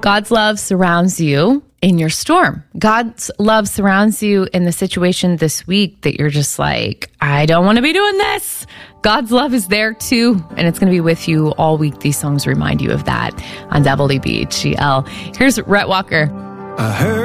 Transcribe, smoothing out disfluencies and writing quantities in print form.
God's love surrounds you in your storm. God's love surrounds you in the situation this week that you're just like, I don't want to be doing this. God's love is there too, and it's going to be with you all week. These songs remind you of that on WBHGL. Here's Rhett Walker. I heard